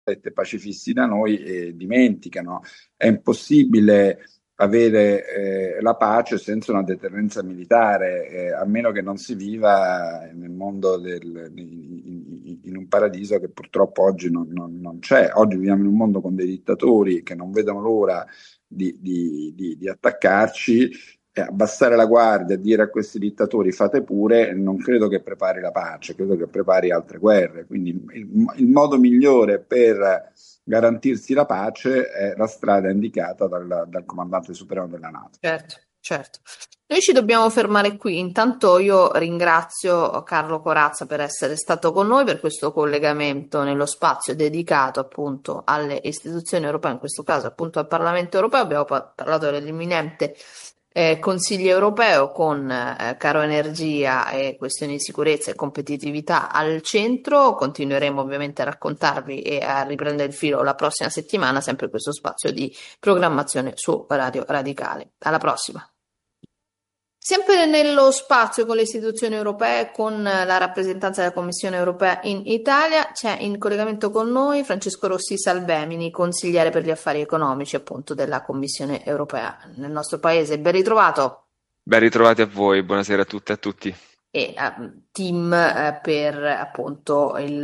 cosiddette pacifisti da noi dimenticano. È impossibile avere la pace senza una deterrenza militare, a meno che non si viva nel mondo in un paradiso che purtroppo oggi non c'è. Oggi viviamo in un mondo con dei dittatori che non vedono l'ora di attaccarci. Abbassare la guardia e dire a questi dittatori fate pure, non credo che prepari la pace, credo che prepari altre guerre. Quindi il modo migliore per garantirsi la pace è la strada indicata dal comandante supremo della NATO. Certo, certo. Noi ci dobbiamo fermare qui. Intanto io ringrazio Carlo Corazza per essere stato con noi per questo collegamento nello spazio dedicato appunto alle istituzioni europee, in questo caso appunto al Parlamento europeo. Abbiamo parlato dell'imminente Consiglio europeo con caro energia e questioni di sicurezza e competitività al centro. Continueremo ovviamente a raccontarvi e a riprendere il filo la prossima settimana, sempre in questo spazio di programmazione su Radio Radicale. Alla prossima. Sempre nello spazio con le istituzioni europee, con la rappresentanza della Commissione europea in Italia, c'è in collegamento con noi Francesco Rossi Salvemini, consigliere per gli affari economici appunto della Commissione europea nel nostro paese. Ben ritrovato. Ben ritrovati a voi, buonasera a tutte e a tutti. E team per appunto il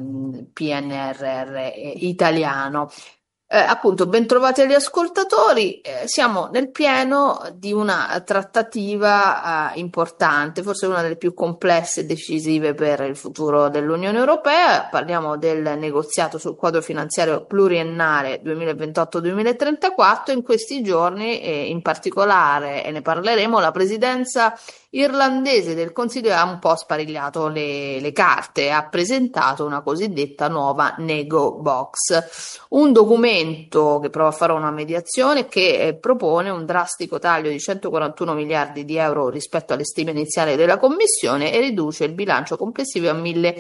PNRR italiano. Appunto, bentrovati agli ascoltatori. Siamo nel pieno di una trattativa importante, forse una delle più complesse e decisive per il futuro dell'Unione Europea. Parliamo del negoziato sul quadro finanziario pluriennale 2028-2034. In questi giorni, in particolare, e ne parleremo, la presidenza irlandese del Consiglio ha un po' sparigliato le carte, ha presentato una cosiddetta nuova Nego Box, un documento che prova a fare una mediazione che propone un drastico taglio di 141 miliardi di euro rispetto alle stime iniziali della Commissione e riduce il bilancio complessivo a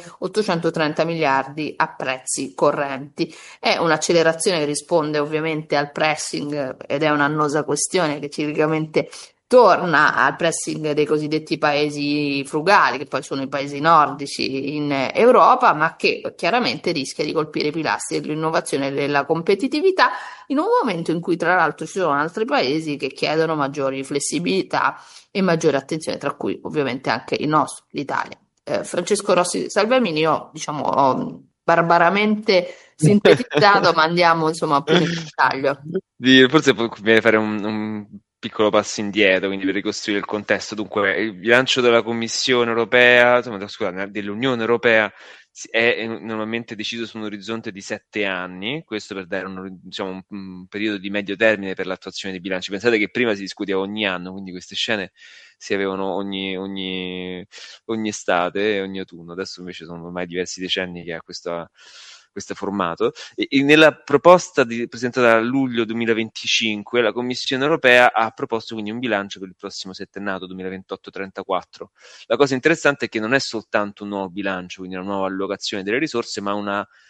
1.830 miliardi a prezzi correnti. È un'accelerazione che risponde ovviamente al pressing ed è un'annosa questione che ciclicamente torna al pressing dei cosiddetti paesi frugali, che poi sono i paesi nordici in Europa, ma che chiaramente rischia di colpire i pilastri dell'innovazione e della competitività in un momento in cui tra l'altro ci sono altri paesi che chiedono maggiori flessibilità e maggiore attenzione, tra cui ovviamente anche il nostro, l'Italia. Francesco Rossi Salvemini, io diciamo ho barbaramente sintetizzato, ma andiamo insomma più nel dettaglio. Forse conviene fare un piccolo passo indietro, quindi per ricostruire il contesto. Dunque, il bilancio della Commissione europea, insomma, scusate, dell'Unione Europea è normalmente deciso su un orizzonte di 7 anni, questo per dare diciamo, un periodo di medio termine per l'attuazione dei bilanci. Pensate che prima si discuteva ogni anno, quindi queste scene si avevano ogni estate e ogni autunno. Adesso invece sono ormai diversi decenni che ha questo formato. E nella proposta presentata a luglio 2025 la Commissione europea ha proposto quindi un bilancio per il prossimo settennato 2028-34. La cosa interessante è che non è soltanto un nuovo bilancio, quindi una nuova allocazione delle risorse, ma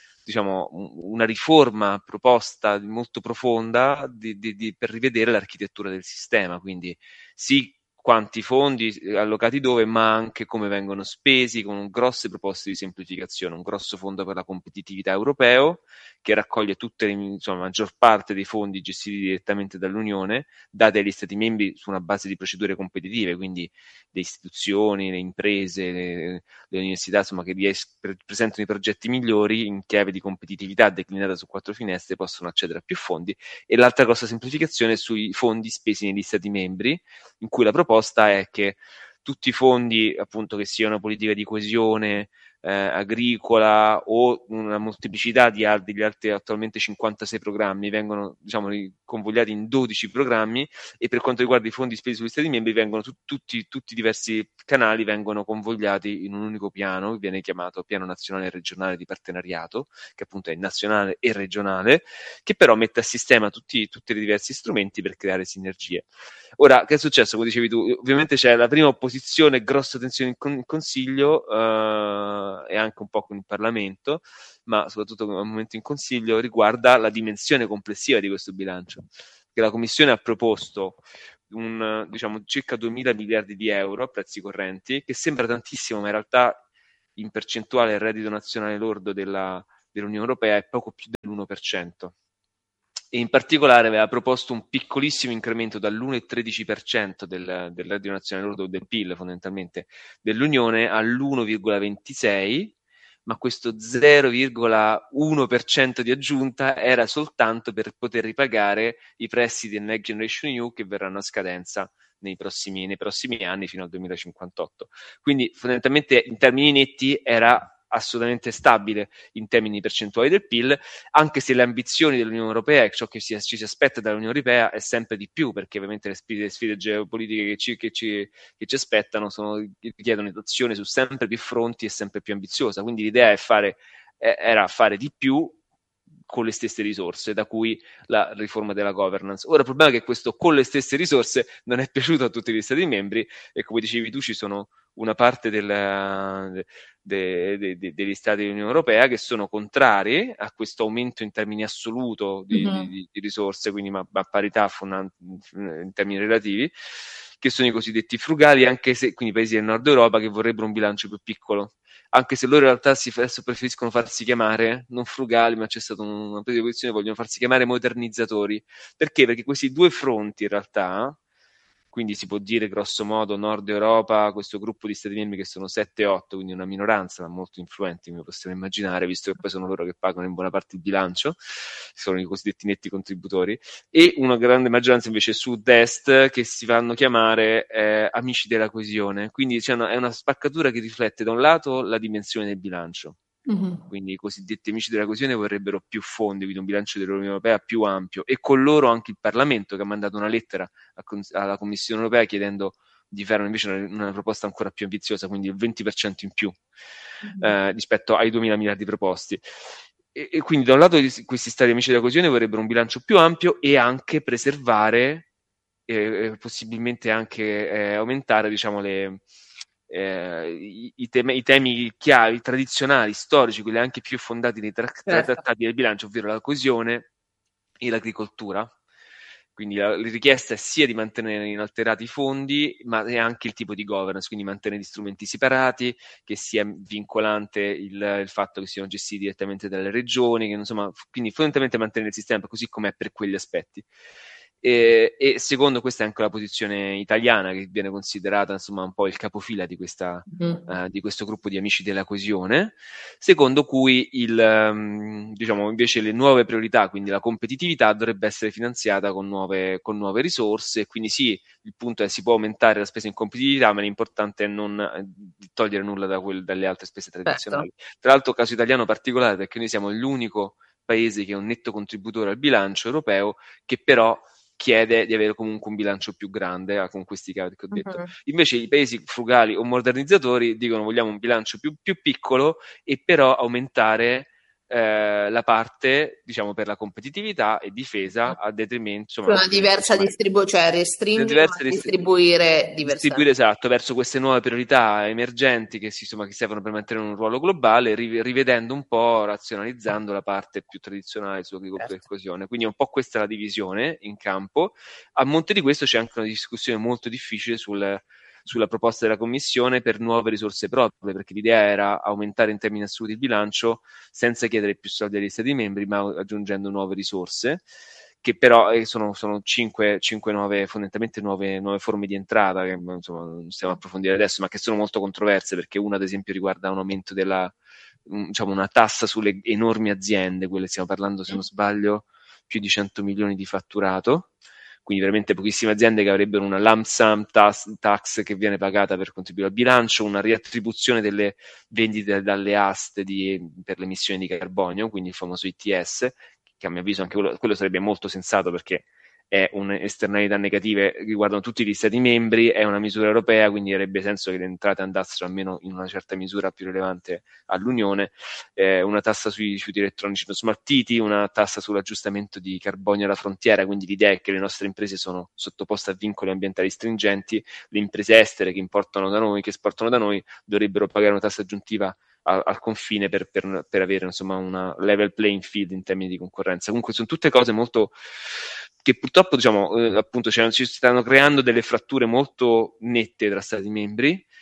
una riforma proposta molto profonda per rivedere l'architettura del sistema, quindi sì quanti fondi allocati dove, ma anche come vengono spesi, con grosse proposte di semplificazione, un grosso fondo per la competitività europeo che raccoglie la maggior parte dei fondi gestiti direttamente dall'Unione, dati agli Stati membri su una base di procedure competitive, quindi le istituzioni, le imprese, le università, insomma, che presentano i progetti migliori in chiave di competitività declinata su 4 finestre possono accedere a più fondi. E l'altra grossa semplificazione sui fondi spesi negli Stati membri, in cui la proposta è che tutti i fondi, appunto, che siano politica di coesione, agricola o una molteplicità degli altri attualmente 56 programmi vengono, diciamo, convogliati in 12 programmi, e per quanto riguarda i fondi spesi sugli Stati membri vengono tutti i diversi canali vengono convogliati in un unico piano che viene chiamato Piano Nazionale e Regionale di Partenariato, che appunto è nazionale e regionale, che però mette a sistema tutti i diversi strumenti per creare sinergie. Ora, che è successo? Come dicevi tu, ovviamente c'è la prima opposizione, grossa tensione in Consiglio e anche un po' con il Parlamento, ma soprattutto al momento in Consiglio, riguarda la dimensione complessiva di questo bilancio. Che la Commissione ha proposto circa 2.000 miliardi di euro a prezzi correnti, che sembra tantissimo, ma in realtà in percentuale il reddito nazionale lordo dell'Unione Europea è poco più dell'1%. E in particolare aveva proposto un piccolissimo incremento dall'1,13% del reddito nazionale lordo, del PIL fondamentalmente dell'Unione, all'1,26%, ma questo 0,1% di aggiunta era soltanto per poter ripagare i prestiti del Next Generation EU che verranno a scadenza nei prossimi anni fino al 2058. Quindi fondamentalmente in termini netti era assolutamente stabile in termini percentuali del PIL, anche se le ambizioni dell'Unione Europea e ciò che ci si aspetta dall'Unione Europea è sempre di più, perché ovviamente le sfide geopolitiche che ci aspettano richiedono un'azione su sempre più fronti e sempre più ambiziosa. Quindi l'idea era fare di più con le stesse risorse, da cui la riforma della governance. Ora il problema è che questo con le stesse risorse non è piaciuto a tutti gli Stati membri e, come dicevi tu, ci sono una parte degli Stati dell'Unione Europea che sono contrari a questo aumento in termini assoluto di risorse, quindi ma parità in termini relativi, che sono i cosiddetti frugali, anche se quindi i paesi del nord Europa che vorrebbero un bilancio più piccolo, anche se loro in realtà adesso preferiscono farsi chiamare non frugali, ma c'è stata una presa di posizione, vogliono farsi chiamare modernizzatori. Perché? Perché questi due fronti in realtà, quindi si può dire grosso modo Nord Europa, questo gruppo di stati membri che sono 7-8, quindi una minoranza ma molto influenti, come possiamo immaginare, visto che poi sono loro che pagano in buona parte il bilancio, sono i cosiddetti netti contributori, e una grande maggioranza invece sud-est che si fanno chiamare amici della coesione. Quindi è una spaccatura che riflette da un lato la dimensione del bilancio. Quindi i cosiddetti amici della coesione vorrebbero più fondi, quindi un bilancio dell'Unione Europea più ampio, e con loro anche il Parlamento, che ha mandato una lettera alla Commissione Europea chiedendo di fare invece una proposta ancora più ambiziosa, quindi il 20% in più rispetto ai 2.000 miliardi proposti. E quindi da un lato questi stati amici della coesione vorrebbero un bilancio più ampio e anche preservare, possibilmente anche aumentare, diciamo, i temi chiavi, tradizionali, storici, quelli anche più fondati nei trattati del bilancio, ovvero la coesione e l'agricoltura. Quindi la richiesta è sia di mantenere inalterati i fondi, ma è anche il tipo di governance, quindi mantenere gli strumenti separati, che sia vincolante il fatto che siano gestiti direttamente dalle regioni, che, insomma, quindi fondamentalmente mantenere il sistema così com'è per quegli aspetti. E secondo, questa è anche la posizione italiana, che viene considerata insomma un po' il capofila di questo gruppo di amici della coesione, secondo cui diciamo invece le nuove priorità, quindi la competitività, dovrebbe essere finanziata con nuove risorse. Quindi sì, il punto è si può aumentare la spesa in competitività, ma l'importante è non togliere nulla dalle altre spese tradizionali. Tra l'altro, caso italiano particolare, perché noi siamo l'unico paese che è un netto contributore al bilancio europeo, che però chiede di avere comunque un bilancio più grande con questi cavi che ho detto. Invece i paesi frugali o modernizzatori dicono vogliamo un bilancio più piccolo e però aumentare la parte, diciamo, per la competitività e difesa a detrimento, insomma, una diversa distribuzione, cioè restringere ma distribuire diversamente. Esatto, verso queste nuove priorità emergenti che servono per mantenere un ruolo globale, rivedendo un po', razionalizzando la parte più tradizionale sull'agricoltura e coesione. Quindi è un po' questa la divisione in campo. A monte di questo c'è anche una discussione molto difficile sulla proposta della Commissione per nuove risorse proprie, perché l'idea era aumentare in termini assoluti il bilancio senza chiedere più soldi agli Stati membri, ma aggiungendo nuove risorse, che però sono 5 fondamentalmente nuove forme di entrata, che insomma non stiamo a approfondire adesso, ma che sono molto controverse, perché una ad esempio riguarda un aumento una tassa sulle enormi aziende, quelle stiamo parlando, se non sbaglio, più di 100 milioni di fatturato, quindi veramente pochissime aziende che avrebbero una lump sum tax che viene pagata per contribuire al bilancio, una riattribuzione delle vendite dalle aste per le emissioni di carbonio, quindi il famoso ETS, che a mio avviso anche quello sarebbe molto sensato, perché è un'esternalità negative riguardano tutti gli Stati membri, è una misura europea, quindi avrebbe senso che le entrate andassero almeno in una certa misura più rilevante all'Unione, una tassa sui rifiuti elettronici non smaltiti, una tassa sull'aggiustamento di carbonio alla frontiera, quindi l'idea è che le nostre imprese sono sottoposte a vincoli ambientali stringenti, le imprese estere che esportano da noi dovrebbero pagare una tassa aggiuntiva al confine per avere insomma una level playing field in termini di concorrenza. Comunque sono tutte cose molto che purtroppo, diciamo, appunto ci stanno creando delle fratture molto nette tra Stati membri,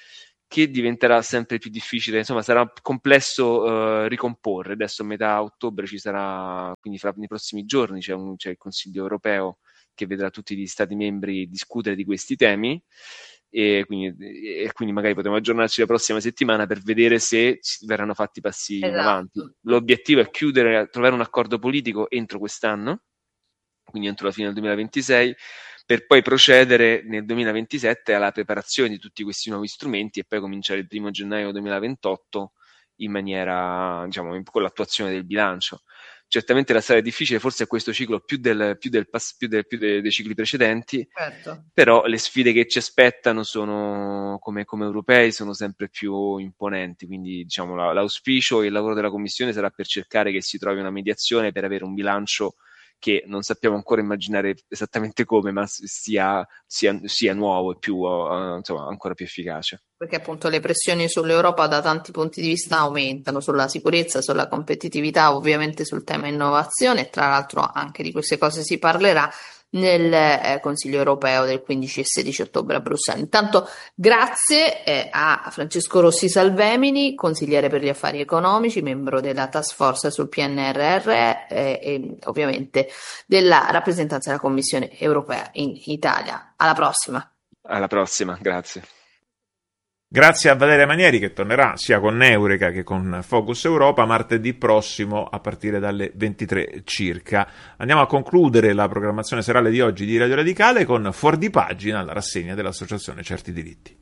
che diventerà sempre più difficile, insomma sarà complesso ricomporre. Adesso a metà ottobre ci sarà, quindi nei prossimi giorni c'è il Consiglio europeo che vedrà tutti gli Stati membri discutere di questi temi, e quindi magari potremo aggiornarci la prossima settimana per vedere se verranno fatti passi in avanti. L'obiettivo è trovare un accordo politico entro quest'anno, quindi entro la fine del 2026, per poi procedere nel 2027 alla preparazione di tutti questi nuovi strumenti e poi cominciare il 1 gennaio 2028 in maniera, diciamo, con l'attuazione del bilancio. Certamente la strada è difficile, forse è questo ciclo più dei cicli precedenti, certo. Però le sfide che ci aspettano sono, come europei, sono sempre più imponenti, quindi diciamo l'auspicio e il lavoro della Commissione sarà per cercare che si trovi una mediazione per avere un bilancio che non sappiamo ancora immaginare esattamente come, ma sia nuovo e più, insomma, ancora più efficace. Perché appunto le pressioni sull'Europa da tanti punti di vista aumentano, sulla sicurezza, sulla competitività, ovviamente sul tema innovazione, e tra l'altro anche di queste cose si parlerà nel Consiglio europeo del 15 e 16 ottobre a Bruxelles. Intanto grazie a Francesco Rossi Salvemini, consigliere per gli affari economici, membro della task force sul PNRR e ovviamente della rappresentanza della Commissione europea in Italia. Alla prossima. Alla prossima, grazie. Grazie a Valeria Manieri, che tornerà sia con Eureka che con Focus Europa martedì prossimo a partire dalle 23 circa. Andiamo a concludere la programmazione serale di oggi di Radio Radicale con Fuori di Pagina, la rassegna dell'Associazione Certi Diritti.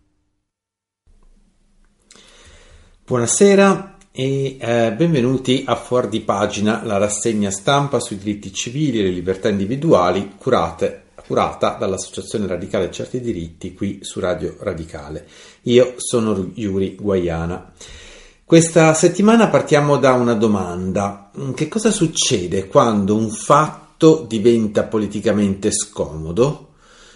Buonasera e benvenuti a Fuori di Pagina, la rassegna stampa sui diritti civili e le libertà individuali curata dall'Associazione Radicale Certi Diritti qui su Radio Radicale. Io sono Yuri Guaiana. Questa settimana partiamo da una domanda. Che cosa succede quando un fatto diventa politicamente scomodo?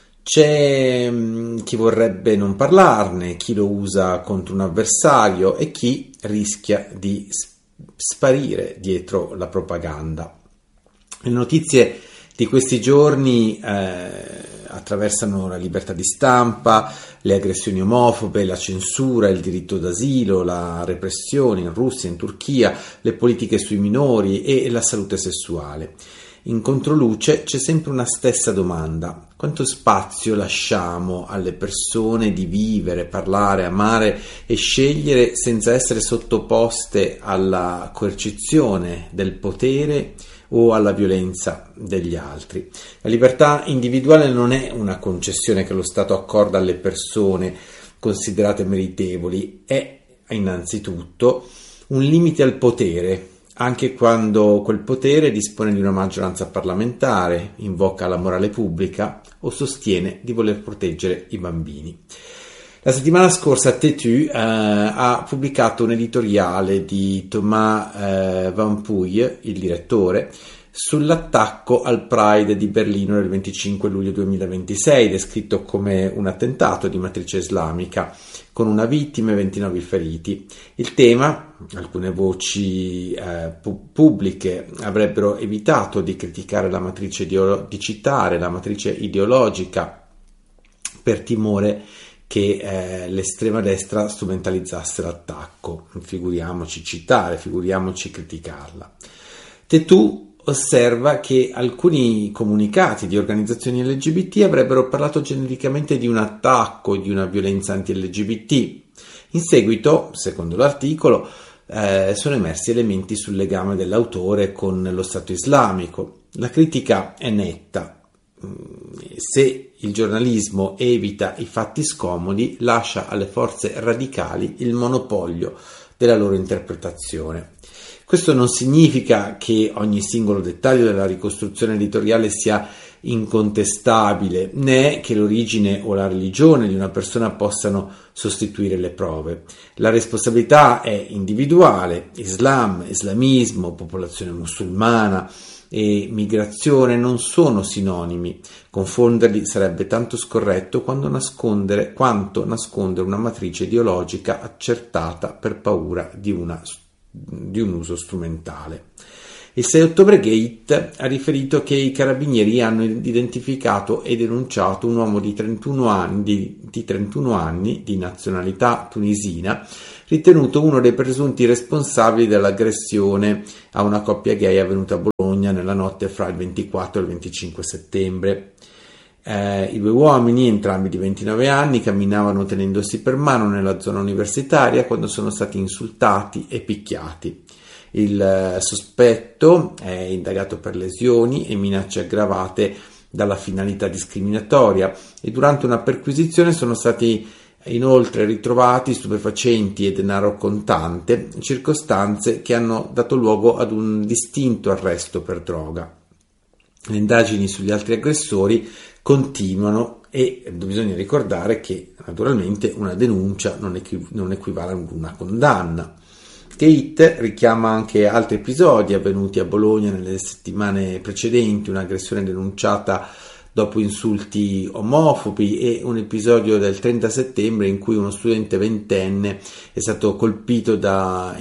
C'è chi vorrebbe non parlarne, chi lo usa contro un avversario e chi rischia di sparire dietro la propaganda. Le notizie di questi giorni attraversano la libertà di stampa, le aggressioni omofobe, la censura, il diritto d'asilo, la repressione in Russia, in Turchia, le politiche sui minori e la salute sessuale. In controluce c'è sempre una stessa domanda: quanto spazio lasciamo alle persone di vivere, parlare, amare e scegliere senza essere sottoposte alla coercizione del potere o alla violenza degli altri? La libertà individuale non è una concessione che lo Stato accorda alle persone considerate meritevoli, è innanzitutto un limite al potere, anche quando quel potere dispone di una maggioranza parlamentare, invoca la morale pubblica o sostiene di voler proteggere i bambini. La settimana scorsa Tétu ha pubblicato un editoriale di Thomas Van Puy, il direttore, sull'attacco al Pride di Berlino del 25 luglio 2026, descritto come un attentato di matrice islamica, con una vittima e 29 feriti. Il tema, alcune voci pubbliche avrebbero evitato di criticare la matrice di citare la matrice ideologica per timore che l'estrema destra strumentalizzasse l'attacco. Figuriamoci citare, figuriamoci criticarla. Tétu osserva che alcuni comunicati di organizzazioni LGBT avrebbero parlato genericamente di un attacco e di una violenza anti-LGBT. In seguito, secondo l'articolo, sono emersi elementi sul legame dell'autore con lo Stato islamico. La critica è netta. Se il giornalismo evita i fatti scomodi, lascia alle forze radicali il monopolio della loro interpretazione. Questo non significa che ogni singolo dettaglio della ricostruzione editoriale sia incontestabile, né che l'origine o la religione di una persona possano sostituire le prove. La responsabilità è individuale. Islam, islamismo, popolazione musulmana e migrazione non sono sinonimi. Confonderli sarebbe tanto scorretto quanto nascondere una matrice ideologica accertata per paura di un uso strumentale. Il 6 ottobre Gate ha riferito che i carabinieri hanno identificato e denunciato un uomo di 31 anni di nazionalità tunisina, ritenuto uno dei presunti responsabili dell'aggressione a una coppia gay avvenuta a Bologna nella notte fra il 24 e il 25 settembre. I due uomini, entrambi di 29 anni, camminavano tenendosi per mano nella zona universitaria quando sono stati insultati e picchiati. Il sospetto è indagato per lesioni e minacce aggravate dalla finalità discriminatoria e durante una perquisizione sono stati inoltre ritrovati stupefacenti e denaro contante, circostanze che hanno dato luogo ad un distinto arresto per droga. Le indagini sugli altri aggressori continuano e bisogna ricordare che naturalmente una denuncia non equivale ad una condanna. Gate richiama anche altri episodi avvenuti a Bologna nelle settimane precedenti, un'aggressione denunciata dopo insulti omofobi e un episodio del 30 settembre in cui uno studente ventenne è stato colpito dopo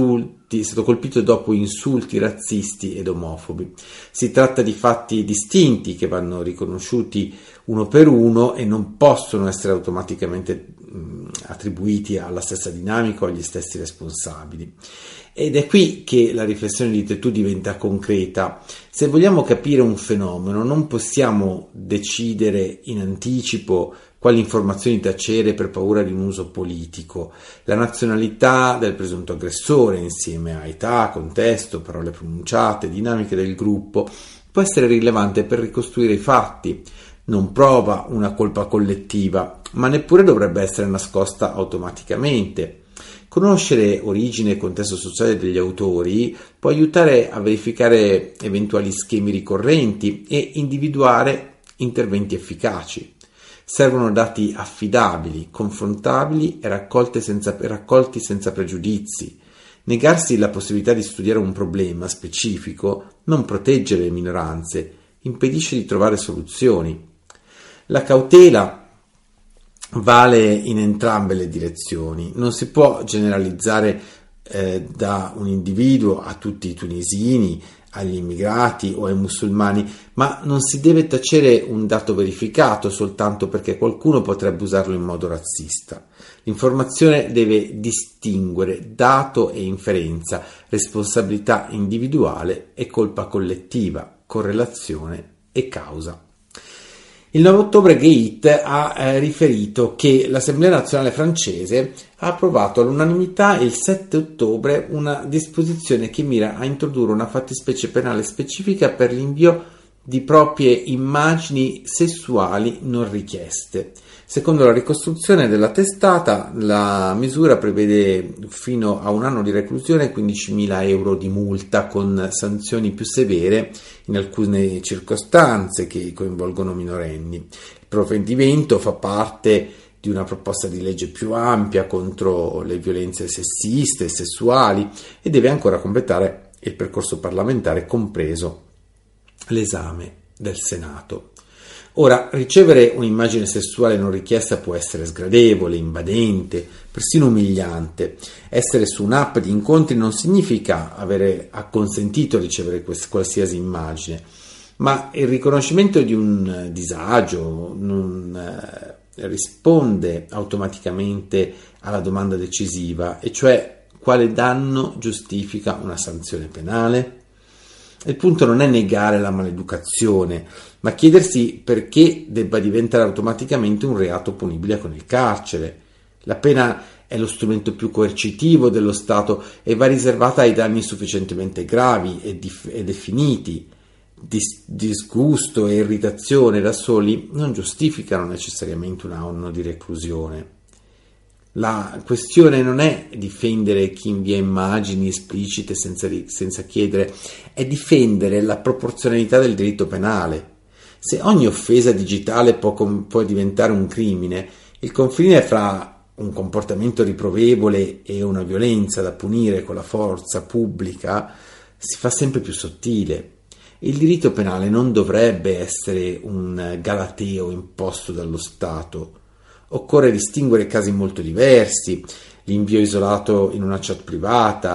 insulti razzisti ed omofobi. Si tratta di fatti distinti che vanno riconosciuti uno per uno e non possono essere automaticamente attribuiti alla stessa dinamica o agli stessi responsabili. Ed è qui che la riflessione di Têtu diventa concreta. Se vogliamo capire un fenomeno, non possiamo decidere in anticipo quali informazioni tacere per paura di un uso politico. La nazionalità del presunto aggressore, insieme a età, contesto, parole pronunciate, dinamiche del gruppo, può essere rilevante per ricostruire i fatti. Non prova una colpa collettiva, ma neppure dovrebbe essere nascosta automaticamente. Conoscere origine e contesto sociale degli autori può aiutare a verificare eventuali schemi ricorrenti e individuare interventi efficaci. Servono dati affidabili, confrontabili e raccolti senza pregiudizi. Negarsi la possibilità di studiare un problema specifico non protegge le minoranze, impedisce di trovare soluzioni. La cautela vale in entrambe le direzioni. Non si può generalizzare da un individuo a tutti i tunisini, agli immigrati o ai musulmani, ma non si deve tacere un dato verificato soltanto perché qualcuno potrebbe usarlo in modo razzista. L'informazione deve distinguere dato e inferenza, responsabilità individuale e colpa collettiva, correlazione e causa. Il 9 ottobre Gate ha riferito che l'Assemblea nazionale francese ha approvato all'unanimità il 7 ottobre una disposizione che mira a introdurre una fattispecie penale specifica per l'invio di proprie immagini sessuali non richieste. Secondo la ricostruzione della testata, la misura prevede fino a 1 anno di reclusione e 15.000 euro di multa, con sanzioni più severe in alcune circostanze che coinvolgono minorenni. Il provvedimento fa parte di una proposta di legge più ampia contro le violenze sessiste e sessuali e deve ancora completare il percorso parlamentare, compreso l'esame del Senato. Ora, ricevere un'immagine sessuale non richiesta può essere sgradevole, invadente, persino umiliante. Essere su un'app di incontri non significa avere acconsentito a ricevere qualsiasi immagine, ma il riconoscimento di un disagio non risponde automaticamente alla domanda decisiva, e cioè quale danno giustifica una sanzione penale? Il punto non è negare la maleducazione, ma chiedersi perché debba diventare automaticamente un reato punibile con il carcere. La pena è lo strumento più coercitivo dello Stato e va riservata ai danni sufficientemente gravi e definiti. Disgusto e irritazione da soli non giustificano necessariamente un anno di reclusione. La questione non è difendere chi invia immagini esplicite senza chiedere, è difendere la proporzionalità del diritto penale. Se ogni offesa digitale può diventare un crimine, il confine fra un comportamento riprovevole e una violenza da punire con la forza pubblica si fa sempre più sottile. Il diritto penale non dovrebbe essere un galateo imposto dallo Stato. Occorre distinguere casi molto diversi: l'invio isolato in una chat privata,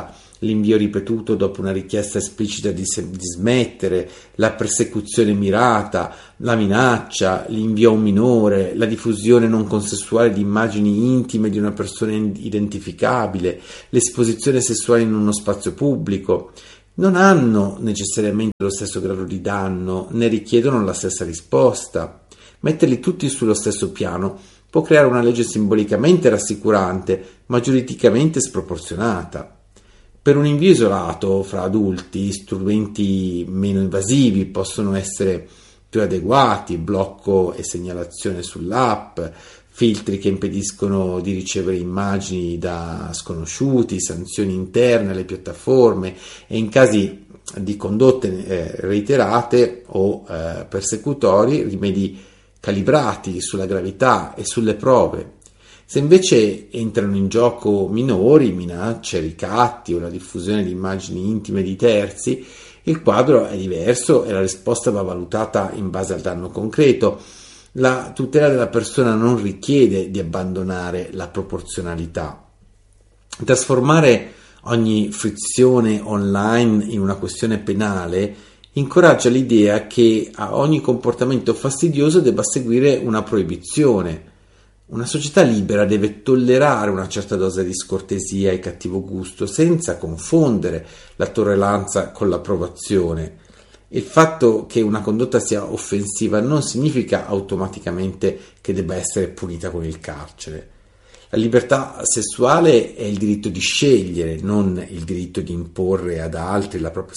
l'invio ripetuto dopo una richiesta esplicita di smettere, la persecuzione mirata, la minaccia, l'invio a un minore, la diffusione non consensuale di immagini intime di una persona identificabile, l'esposizione sessuale in uno spazio pubblico, non hanno necessariamente lo stesso grado di danno, né richiedono la stessa risposta. Metterli tutti sullo stesso piano può creare una legge simbolicamente rassicurante, ma giuridicamente sproporzionata. Per un invio isolato fra adulti, strumenti meno invasivi possono essere più adeguati, blocco e segnalazione sull'app, filtri che impediscono di ricevere immagini da sconosciuti, sanzioni interne alle piattaforme e in casi di condotte reiterate o persecutori, rimedi calibrati sulla gravità e sulle prove. Se invece entrano in gioco minori, minacce, ricatti o la diffusione di immagini intime di terzi, il quadro è diverso e la risposta va valutata in base al danno concreto. La tutela della persona non richiede di abbandonare la proporzionalità. Trasformare ogni frizione online in una questione penale incoraggia l'idea che a ogni comportamento fastidioso debba seguire una proibizione. Una società libera deve tollerare una certa dose di scortesia e cattivo gusto senza confondere la tolleranza con l'approvazione. Il fatto che una condotta sia offensiva non significa automaticamente che debba essere punita con il carcere. La libertà sessuale è il diritto di scegliere, non il diritto di imporre ad altri la propria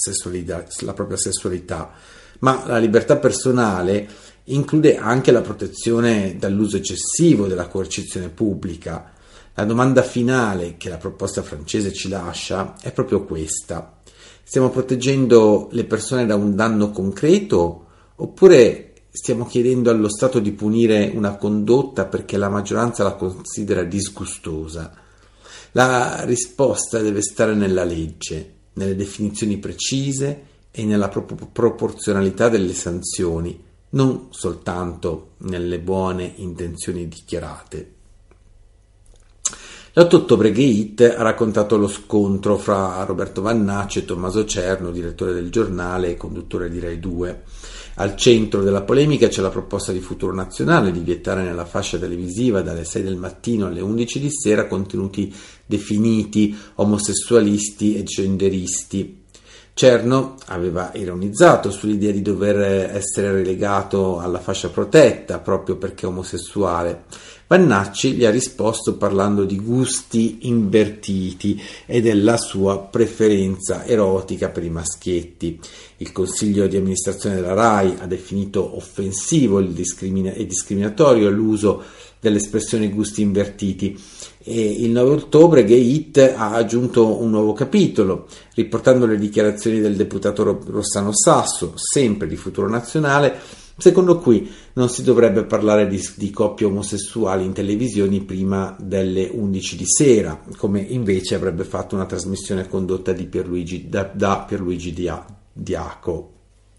sessualità, ma la libertà personale include anche la protezione dall'uso eccessivo della coercizione pubblica. La domanda finale che la proposta francese ci lascia è proprio questa. Stiamo proteggendo le persone da un danno concreto oppure stiamo chiedendo allo Stato di punire una condotta perché la maggioranza la considera disgustosa? La risposta deve stare nella legge, nelle definizioni precise e nella proporzionalità delle sanzioni, non soltanto nelle buone intenzioni dichiarate. L'8 ottobre Gate ha raccontato lo scontro fra Roberto Vannacci e Tommaso Cerno, direttore del giornale e conduttore di Rai 2. Al centro della polemica c'è la proposta di Futuro Nazionale di vietare nella fascia televisiva dalle 6 del mattino alle 11 di sera contenuti definiti omosessualisti e genderisti. Cerno aveva ironizzato sull'idea di dover essere relegato alla fascia protetta proprio perché omosessuale. Vannacci gli ha risposto parlando di gusti invertiti e della sua preferenza erotica per i maschietti. Il consiglio di amministrazione della RAI ha definito offensivo e discriminatorio l'uso dell'espressione gusti invertiti e il 9 ottobre Gay Hit ha aggiunto un nuovo capitolo, riportando le dichiarazioni del deputato Rossano Sasso, sempre di Futuro Nazionale, secondo cui non si dovrebbe parlare di coppie omosessuali in televisioni prima delle 11 di sera, come invece avrebbe fatto una trasmissione condotta da Pierluigi Diaco.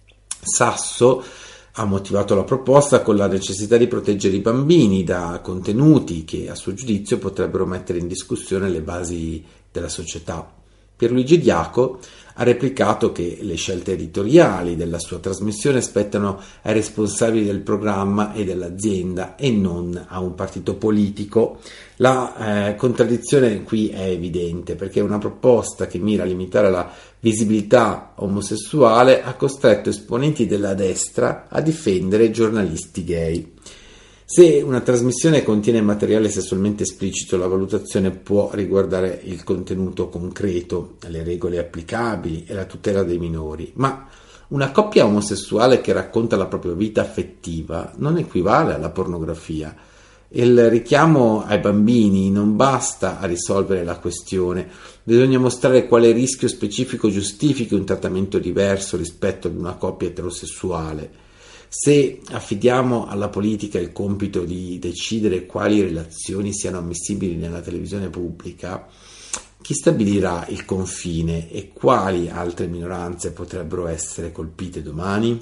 Sasso ha motivato la proposta con la necessità di proteggere i bambini da contenuti che, a suo giudizio, potrebbero mettere in discussione le basi della società. Pierluigi Diaco ha replicato che le scelte editoriali della sua trasmissione spettano ai responsabili del programma e dell'azienda e non a un partito politico. La contraddizione qui è evidente perché una proposta che mira a limitare la visibilità omosessuale ha costretto esponenti della destra a difendere giornalisti gay. Se una trasmissione contiene materiale sessualmente esplicito, la valutazione può riguardare il contenuto concreto, le regole applicabili e la tutela dei minori, ma una coppia omosessuale che racconta la propria vita affettiva non equivale alla pornografia. Il richiamo ai bambini non basta a risolvere la questione, bisogna mostrare quale rischio specifico giustifichi un trattamento diverso rispetto ad una coppia eterosessuale. Se affidiamo alla politica il compito di decidere quali relazioni siano ammissibili nella televisione pubblica, chi stabilirà il confine e quali altre minoranze potrebbero essere colpite domani?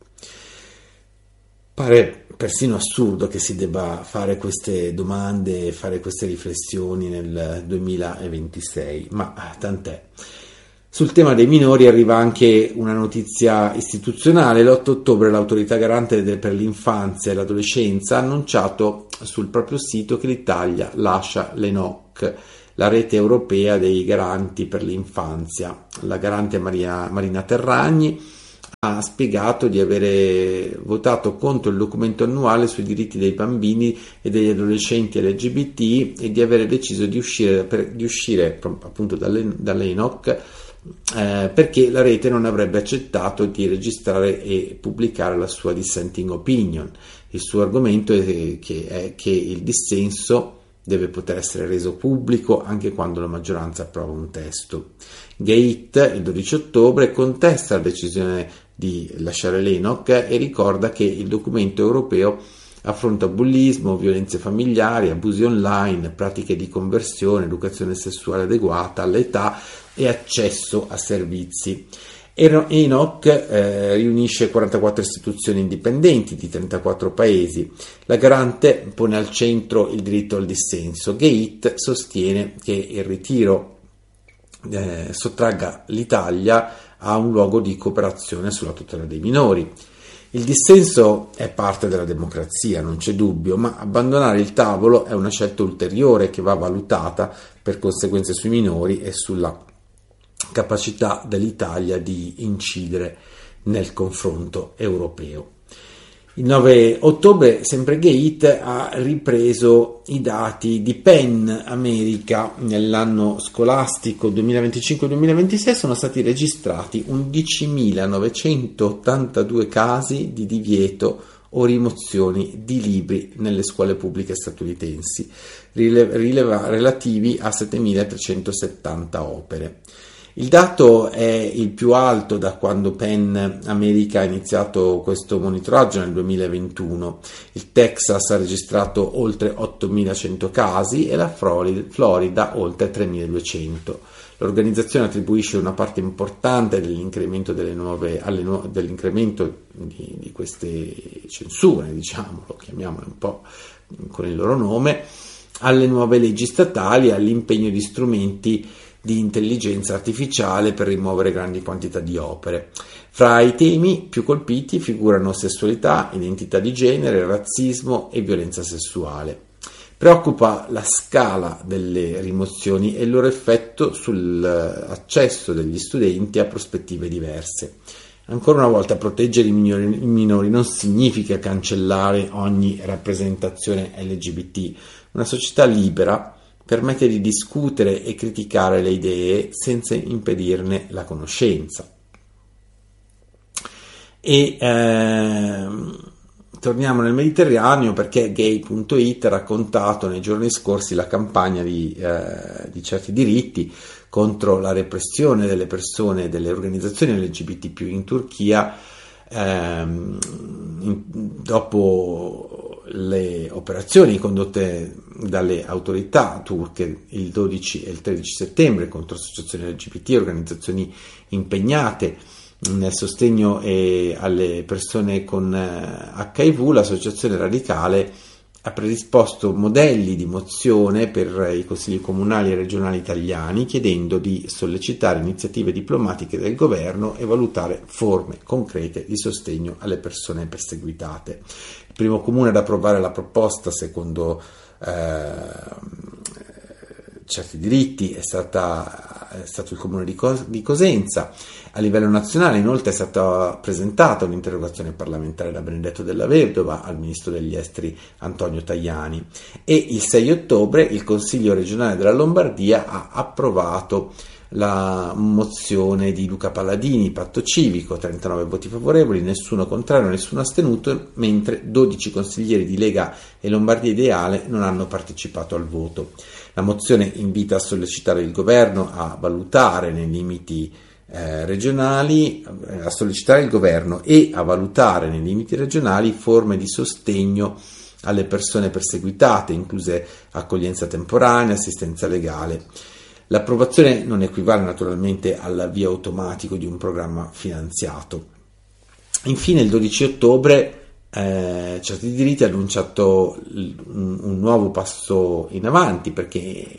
Pare persino assurdo che si debba fare queste domande e fare queste riflessioni nel 2026, ma tant'è. Sul tema dei minori arriva anche una notizia istituzionale. L'8 ottobre l'Autorità Garante per l'Infanzia e l'Adolescenza ha annunciato sul proprio sito che l'Italia lascia l'ENOC, la rete europea dei garanti per l'infanzia. La garante Marina Terragni ha spiegato di avere votato contro il documento annuale sui diritti dei bambini e degli adolescenti LGBT e di avere deciso di uscire appunto dall'ENOC perché la rete non avrebbe accettato di registrare e pubblicare la sua dissenting opinion. Il suo argomento è che il dissenso deve poter essere reso pubblico anche quando la maggioranza approva un testo. Gate, il 12 ottobre, contesta la decisione di lasciare l'ENOC e ricorda che il documento europeo affronta bullismo, violenze familiari, abusi online, pratiche di conversione, educazione sessuale adeguata all'età e accesso a servizi. ENOC riunisce 44 istituzioni indipendenti di 34 paesi. La garante pone al centro il diritto al dissenso. Gate sostiene che il ritiro sottragga l'Italia a un luogo di cooperazione sulla tutela dei minori. Il dissenso è parte della democrazia, non c'è dubbio, ma abbandonare il tavolo è una scelta ulteriore che va valutata per conseguenze sui minori e sulla capacità dell'Italia di incidere nel confronto europeo. Il 9 ottobre, sempre Gate ha ripreso i dati di PEN America. Nell'anno scolastico 2025-2026 sono stati registrati 11.982 casi di divieto o rimozioni di libri nelle scuole pubbliche statunitensi, relativi a 7.370 opere. Il dato è il più alto da quando PEN America ha iniziato questo monitoraggio nel 2021. Il Texas ha registrato oltre 8.100 casi e la Florida oltre 3.200. L'organizzazione attribuisce una parte importante dell'incremento dell'incremento di queste censure, diciamolo, chiamiamole un po' con il loro nome, alle nuove leggi statali e all'impegno di strumenti di intelligenza artificiale per rimuovere grandi quantità di opere. Fra i temi più colpiti figurano sessualità, identità di genere, razzismo e violenza sessuale. Preoccupa la scala delle rimozioni e il loro effetto sull'accesso degli studenti a prospettive diverse. Ancora una volta, proteggere i minori non significa cancellare ogni rappresentazione LGBT. Una società libera permette di discutere e criticare le idee senza impedirne la conoscenza. E torniamo nel Mediterraneo perché gay.it ha raccontato nei giorni scorsi la campagna di certi diritti contro la repressione delle persone e delle organizzazioni LGBT+ in Turchia dopo le operazioni condotte dalle autorità turche il 12 e il 13 settembre contro associazioni LGBT e organizzazioni impegnate nel sostegno alle persone con HIV. L'associazione radicale ha predisposto modelli di mozione per i consigli comunali e regionali italiani, chiedendo di sollecitare iniziative diplomatiche del governo e valutare forme concrete di sostegno alle persone perseguitate. Il primo comune ad approvare la proposta, secondo certi diritti, è stato il comune di Cosenza. A livello nazionale inoltre è stata presentata un'interrogazione parlamentare da Benedetto Della Vedova al ministro degli esteri Antonio Tajani e il 6 ottobre il Consiglio regionale della Lombardia ha approvato la mozione di Luca Palladini, Patto Civico, 39 voti favorevoli, nessuno contrario, nessuno astenuto, mentre 12 consiglieri di Lega e Lombardia Ideale non hanno partecipato al voto. La mozione invita a sollecitare il governo a valutare nei limiti regionali, a sollecitare il governo e a valutare nei limiti regionali forme di sostegno alle persone perseguitate, incluse accoglienza temporanea, assistenza legale. L'approvazione non equivale naturalmente all'avvio automatico di un programma finanziato. Infine, il 12 ottobre Certi Diritti ha annunciato un nuovo passo in avanti, perché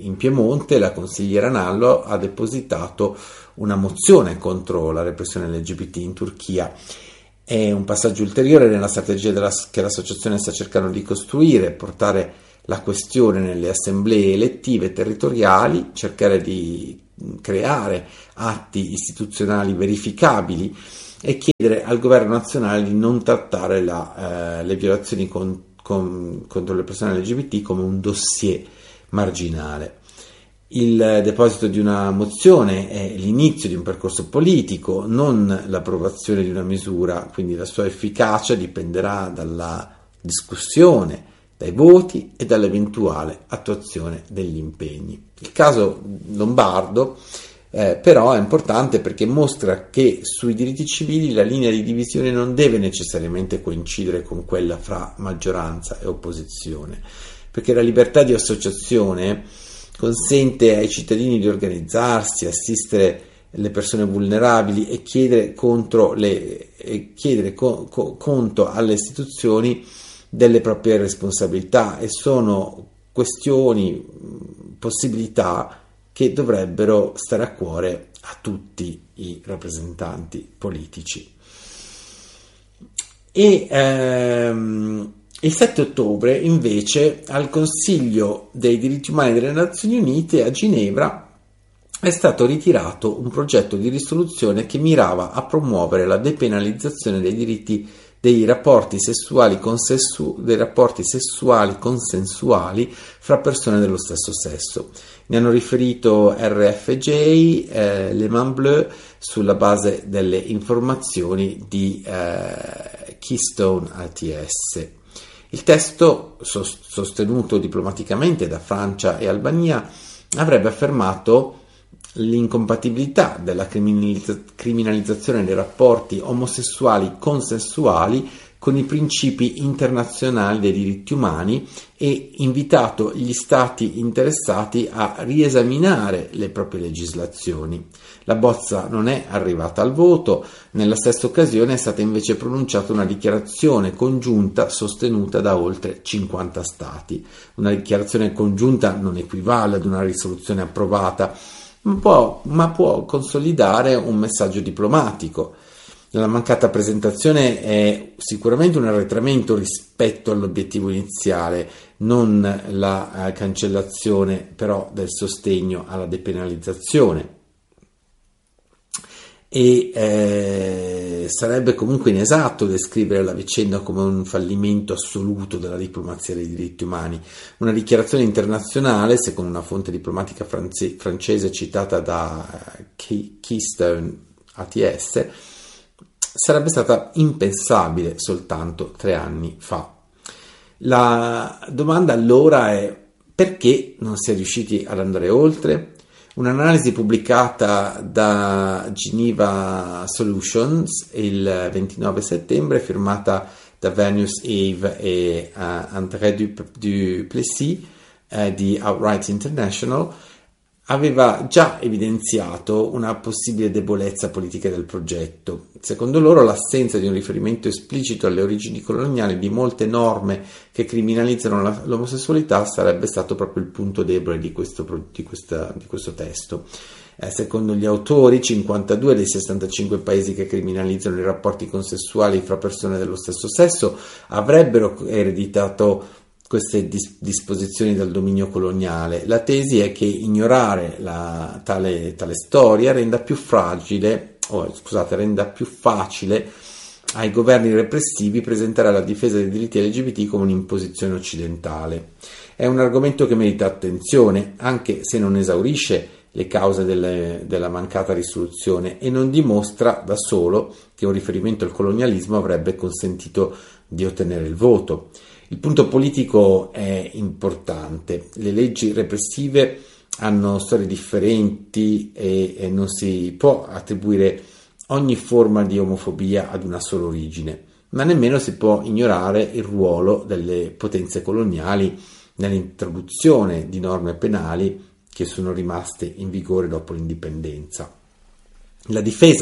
in Piemonte la consigliera Nallo ha depositato una mozione contro la repressione LGBT in Turchia. È un passaggio ulteriore nella strategia che l'associazione sta cercando di costruire, portare la questione nelle assemblee elettive territoriali, cercare di creare atti istituzionali verificabili e chiedere al governo nazionale di non trattare le violazioni contro le persone LGBT come un dossier marginale. Il deposito di una mozione è l'inizio di un percorso politico, non l'approvazione di una misura, quindi la sua efficacia dipenderà dalla discussione, dai voti e dall'eventuale attuazione degli impegni. Il caso lombardo però è importante perché mostra che sui diritti civili la linea di divisione non deve necessariamente coincidere con quella fra maggioranza e opposizione, perché la libertà di associazione consente ai cittadini di organizzarsi, assistere le persone vulnerabili e chiedere conto alle istituzioni delle proprie responsabilità, e sono questioni, possibilità che dovrebbero stare a cuore a tutti i rappresentanti politici. E il 7 ottobre invece al Consiglio dei diritti umani delle Nazioni Unite a Ginevra è stato ritirato un progetto di risoluzione che mirava a promuovere la depenalizzazione dei rapporti sessuali consensuali fra persone dello stesso sesso. Ne hanno riferito RFJ, Le Mains Bleues, sulla base delle informazioni di Keystone ATS. Il testo, sostenuto diplomaticamente da Francia e Albania, avrebbe affermato l'incompatibilità della criminalizzazione dei rapporti omosessuali consensuali con i principi internazionali dei diritti umani e invitato gli stati interessati a riesaminare le proprie legislazioni. La bozza non è arrivata al voto, nella stessa occasione è stata invece pronunciata una dichiarazione congiunta sostenuta da oltre 50 stati. Una dichiarazione congiunta non equivale ad una risoluzione approvata, ma può consolidare un messaggio diplomatico. La mancata presentazione è sicuramente un arretramento rispetto all'obiettivo iniziale, non la cancellazione però del sostegno alla depenalizzazione. E sarebbe comunque inesatto descrivere la vicenda come un fallimento assoluto della diplomazia dei diritti umani. Una dichiarazione internazionale, secondo una fonte diplomatica francese citata da Keystone ATS, sarebbe stata impensabile soltanto 3 anni fa. La domanda allora è: perché non si è riusciti ad andare oltre? Un'analisi pubblicata da Geneva Solutions il 29 settembre, firmata da Venus Eve e André Duplessis di Outright International, aveva già evidenziato una possibile debolezza politica del progetto. Secondo loro, l'assenza di un riferimento esplicito alle origini coloniali di molte norme che criminalizzano l'omosessualità sarebbe stato proprio il punto debole di questo testo. Secondo gli autori, 52 dei 65 paesi che criminalizzano i rapporti consensuali fra persone dello stesso sesso avrebbero ereditato queste disposizioni dal dominio coloniale. La tesi è che ignorare tale storia renda più facile ai governi repressivi presentare la difesa dei diritti LGBT come un'imposizione occidentale. È un argomento che merita attenzione, anche se non esaurisce le cause della mancata risoluzione e non dimostra da solo che un riferimento al colonialismo avrebbe consentito di ottenere il voto. Il punto politico è importante. Le leggi repressive hanno storie differenti e non si può attribuire ogni forma di omofobia ad una sola origine, ma nemmeno si può ignorare il ruolo delle potenze coloniali nell'introduzione di norme penali che sono rimaste in vigore dopo l'indipendenza. La difesa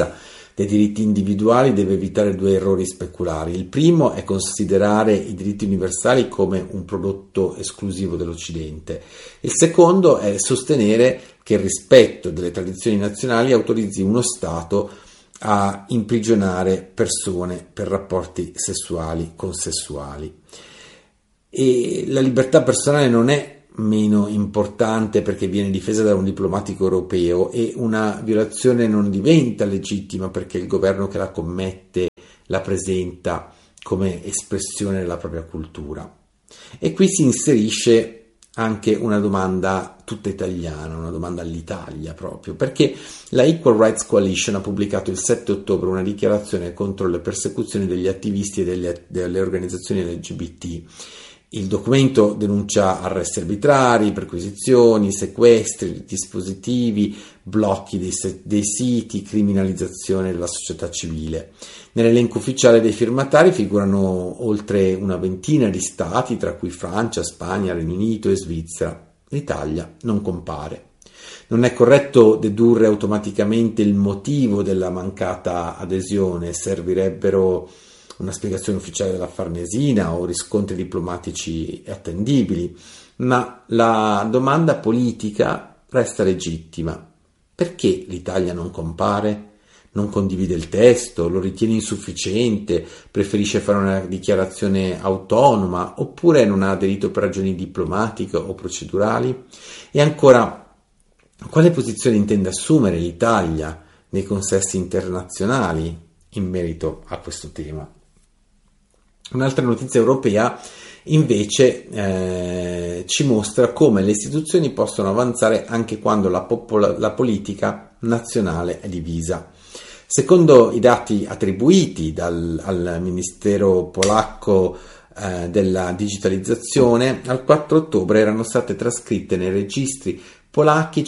dei diritti individuali deve evitare due errori speculari. Il primo è considerare i diritti universali come un prodotto esclusivo dell'Occidente. Il secondo è sostenere che il rispetto delle tradizioni nazionali autorizzi uno Stato a imprigionare persone per rapporti sessuali consessuali. E la libertà personale non è meno importante perché viene difesa da un diplomatico europeo, e una violazione non diventa legittima perché il governo che la commette la presenta come espressione della propria cultura. E qui si inserisce anche una domanda tutta italiana, una domanda all'Italia proprio, perché la Equal Rights Coalition ha pubblicato il 7 ottobre una dichiarazione contro le persecuzioni degli attivisti e delle organizzazioni LGBT. Il documento denuncia arresti arbitrari, perquisizioni, sequestri, dispositivi, blocchi dei siti, criminalizzazione della società civile. Nell'elenco ufficiale dei firmatari figurano oltre una ventina di stati, tra cui Francia, Spagna, Regno Unito e Svizzera. L'Italia non compare. Non è corretto dedurre automaticamente il motivo della mancata adesione, servirebbero una spiegazione ufficiale della Farnesina o riscontri diplomatici attendibili, ma la domanda politica resta legittima. Perché l'Italia non compare? Non condivide il testo, lo ritiene insufficiente, preferisce fare una dichiarazione autonoma, oppure non ha aderito per ragioni diplomatiche o procedurali? E ancora, quale posizione intende assumere l'Italia nei consessi internazionali in merito a questo tema? Un'altra notizia europea invece ci mostra come le istituzioni possono avanzare anche quando la politica nazionale è divisa. Secondo i dati attribuiti al Ministero polacco della digitalizzazione, al 4 ottobre erano state trascritte nei registri polacchi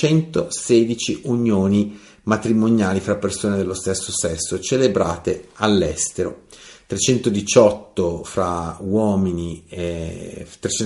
516 unioni matrimoniali fra persone dello stesso sesso celebrate all'estero. 318 fra uomini e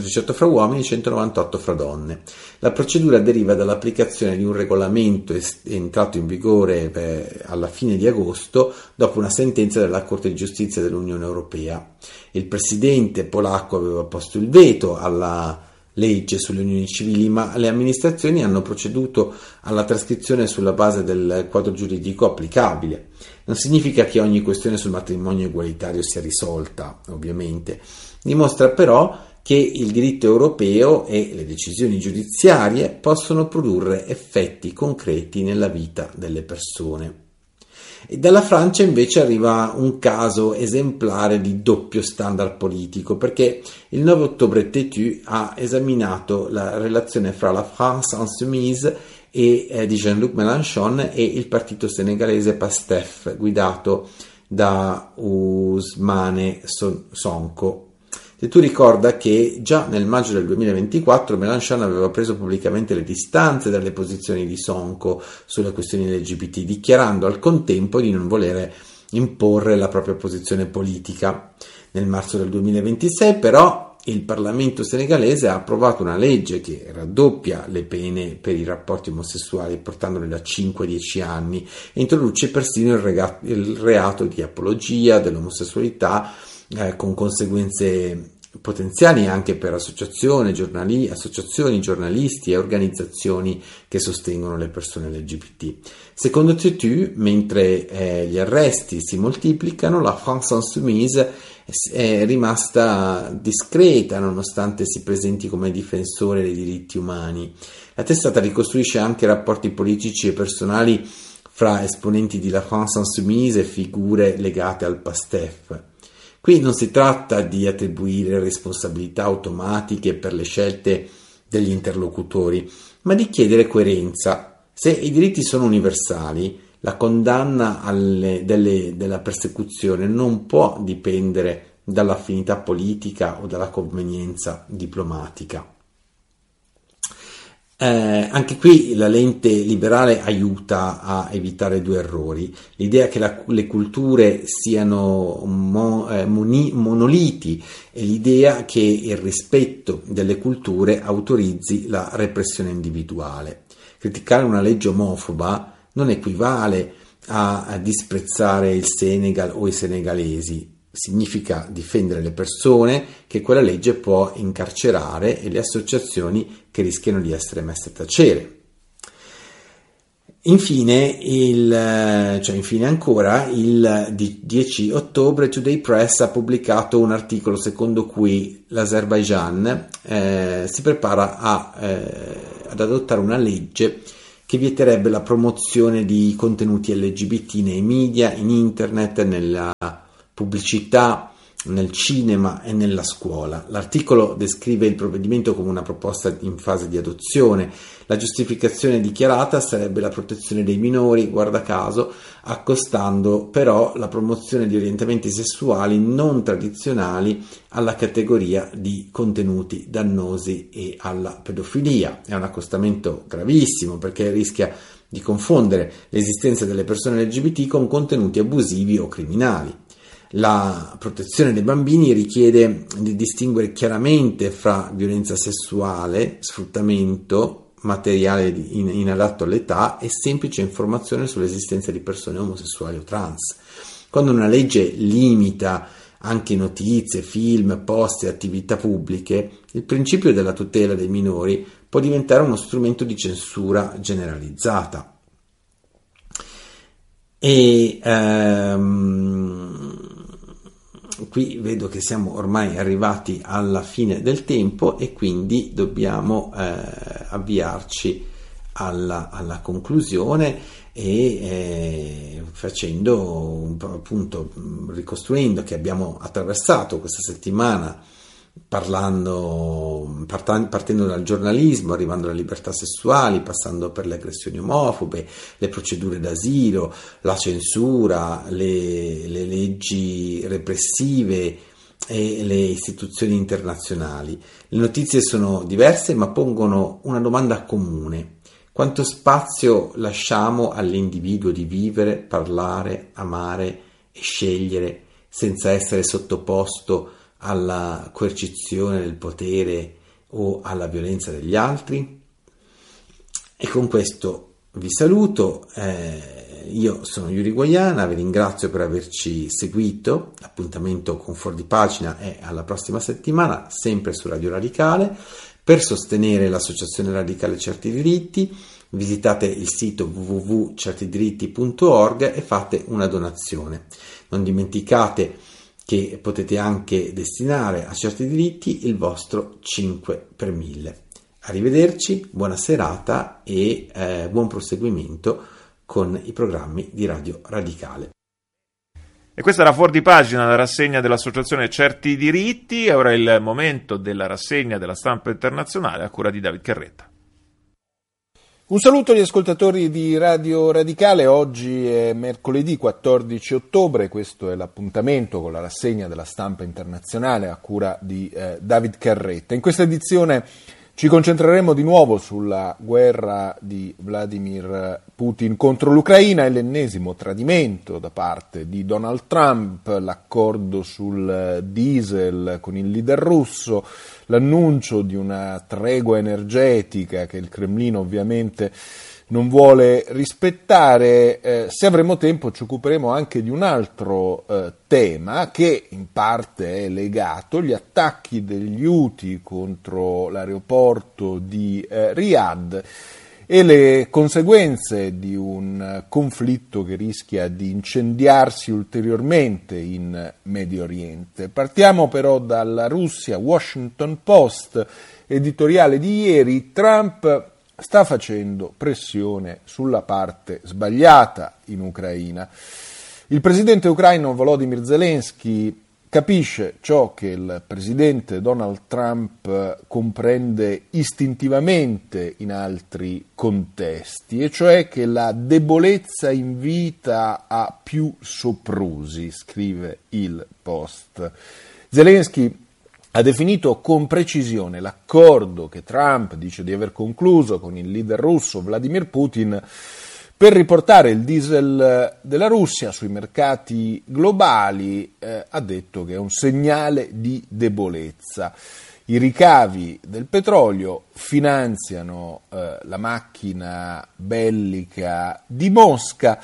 198 fra donne. La procedura deriva dall'applicazione di un regolamento entrato in vigore alla fine di agosto dopo una sentenza della Corte di Giustizia dell'Unione Europea. Il presidente polacco aveva posto il veto alla legge sulle unioni civili, ma le amministrazioni hanno proceduto alla trascrizione sulla base del quadro giuridico applicabile. Non significa che ogni questione sul matrimonio egualitario sia risolta, ovviamente. Dimostra però che il diritto europeo e le decisioni giudiziarie possono produrre effetti concreti nella vita delle persone. E dalla Francia invece arriva un caso esemplare di doppio standard politico, perché il 9 ottobre Tétu ha esaminato la relazione fra la France Insoumise di Jean-Luc Mélenchon e il partito senegalese PASTEF guidato da Ousmane Sonko. Tétu ricorda che già nel maggio del 2024 Mélenchon aveva preso pubblicamente le distanze dalle posizioni di Sonko sulle questioni LGBT, dichiarando al contempo di non volere imporre la propria posizione politica. Nel marzo del 2026 però il Parlamento senegalese ha approvato una legge che raddoppia le pene per i rapporti omosessuali, portandole da 5 a 10 anni, e introduce persino il reato di apologia dell'omosessualità, con conseguenze potenziali anche per associazioni, giornalisti e organizzazioni che sostengono le persone LGBT. Secondo Tétu, mentre gli arresti si moltiplicano, la France Insoumise è rimasta discreta nonostante si presenti come difensore dei diritti umani. La testata ricostruisce anche rapporti politici e personali fra esponenti di la France Insoumise e figure legate al PASTEF. Qui non si tratta di attribuire responsabilità automatiche per le scelte degli interlocutori, ma di chiedere coerenza. Se i diritti sono universali, la condanna della persecuzione non può dipendere dall'affinità politica o dalla convenienza diplomatica. Anche qui la lente liberale aiuta a evitare due errori: l'idea che le culture siano monoliti e l'idea che il rispetto delle culture autorizzi la repressione individuale. Criticare una legge omofoba non equivale a disprezzare il Senegal o i senegalesi, significa difendere le persone che quella legge può incarcerare e le associazioni che rischiano di essere messe a tacere. Infine ancora, il 10 ottobre Today Press ha pubblicato un articolo secondo cui l'Azerbaigian si prepara ad adottare una legge che vieterebbe la promozione di contenuti LGBT nei media, in internet, nella pubblicità, nel cinema e nella scuola. L'articolo descrive il provvedimento come una proposta in fase di adozione. La giustificazione dichiarata sarebbe la protezione dei minori, guarda caso, accostando però la promozione di orientamenti sessuali non tradizionali alla categoria di contenuti dannosi e alla pedofilia. È un accostamento gravissimo perché rischia di confondere l'esistenza delle persone LGBT con contenuti abusivi o criminali. La protezione dei bambini richiede di distinguere chiaramente fra violenza sessuale, sfruttamento materiale inadatto all'età e semplice informazione sull'esistenza di persone omosessuali o trans. Quando una legge limita anche notizie, film, post e attività pubbliche, il principio della tutela dei minori può diventare uno strumento di censura generalizzata. Qui vedo che siamo ormai arrivati alla fine del tempo e quindi dobbiamo avviarci alla conclusione e ricostruendo che abbiamo attraversato questa settimana partendo dal giornalismo, arrivando alle libertà sessuali, passando per le aggressioni omofobe, le procedure d'asilo, la censura, le leggi repressive e le istituzioni internazionali. Le notizie sono diverse ma pongono una domanda comune: quanto spazio lasciamo all'individuo di vivere, parlare, amare e scegliere senza essere sottoposto alla coercizione del potere o alla violenza degli altri? E con questo vi saluto, io sono Yuri Guaiana, vi ringrazio per averci seguito, l'appuntamento con Fuori di Pagina è alla prossima settimana, sempre su Radio Radicale. Per sostenere l'Associazione Radicale Certi Diritti visitate il sito www.certidiritti.org e fate una donazione. Non dimenticate che potete anche destinare a Certi Diritti il vostro 5 per 1000. Arrivederci, buona serata e buon proseguimento con i programmi di Radio Radicale. E questa era Fuori di Pagina, la rassegna dell'Associazione Certi Diritti. Ora è il momento della rassegna della stampa internazionale a cura di David Carretta. Un saluto agli ascoltatori di Radio Radicale, oggi è mercoledì 14 ottobre, questo è l'appuntamento con la rassegna della stampa internazionale a cura di David Carretta. In questa edizione ci concentreremo di nuovo sulla guerra di Vladimir Putin contro l'Ucraina e l'ennesimo tradimento da parte di Donald Trump, l'accordo sul diesel con il leader russo, l'annuncio di una tregua energetica che il Cremlino ovviamente non vuole rispettare. Se avremo tempo ci occuperemo anche di un altro tema che in parte è legato, gli attacchi degli Houthi contro l'aeroporto di Riyadh e le conseguenze di un conflitto che rischia di incendiarsi ulteriormente in Medio Oriente. Partiamo però dalla Russia. Washington Post, editoriale di ieri: Trump sta facendo pressione sulla parte sbagliata in Ucraina. Il presidente ucraino Volodymyr Zelensky capisce ciò che il presidente Donald Trump comprende istintivamente in altri contesti, e cioè che la debolezza invita a più soprusi, scrive il Post. Zelensky ha definito con precisione l'accordo che Trump dice di aver concluso con il leader russo Vladimir Putin per riportare il diesel della Russia sui mercati globali. Ha detto che è un segnale di debolezza. I ricavi del petrolio finanziano la macchina bellica di Mosca.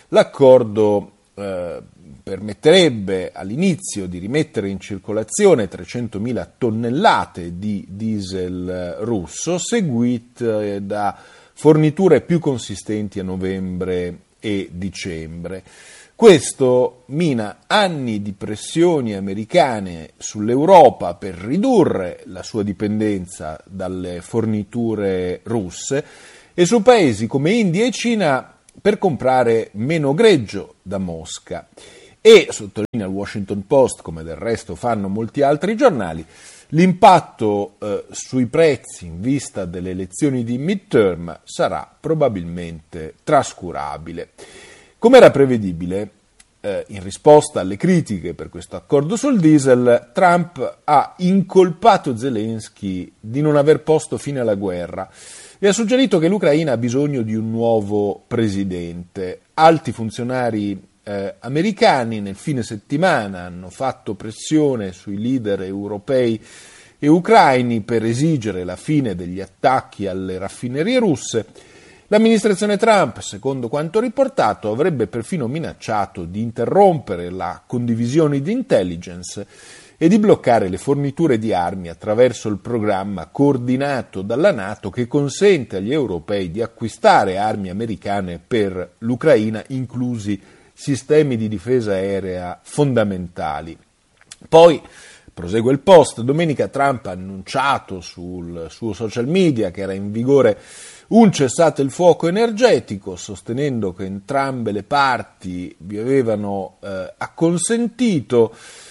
L'accordo permetterebbe all'inizio di rimettere in circolazione 300.000 tonnellate di diesel russo, seguite da forniture più consistenti a novembre e dicembre. Questo mina anni di pressioni americane sull'Europa per ridurre la sua dipendenza dalle forniture russe e su paesi come India e Cina per comprare meno greggio da Mosca. E, sottolinea il Washington Post, come del resto fanno molti altri giornali, l'impatto sui prezzi in vista delle elezioni di midterm sarà probabilmente trascurabile. Come era prevedibile, in risposta alle critiche per questo accordo sul diesel, Trump ha incolpato Zelensky di non aver posto fine alla guerra e ha suggerito che l'Ucraina ha bisogno di un nuovo presidente. Alti funzionari americani nel fine settimana hanno fatto pressione sui leader europei e ucraini per esigere la fine degli attacchi alle raffinerie russe. L'amministrazione Trump, secondo quanto riportato, avrebbe perfino minacciato di interrompere la condivisione di intelligence e di bloccare le forniture di armi attraverso il programma coordinato dalla NATO che consente agli europei di acquistare armi americane per l'Ucraina, inclusi sistemi di difesa aerea fondamentali. Poi, prosegue il Post, domenica Trump ha annunciato sul suo social media che era in vigore un cessate il fuoco energetico, sostenendo che entrambe le parti vi avevano acconsentito.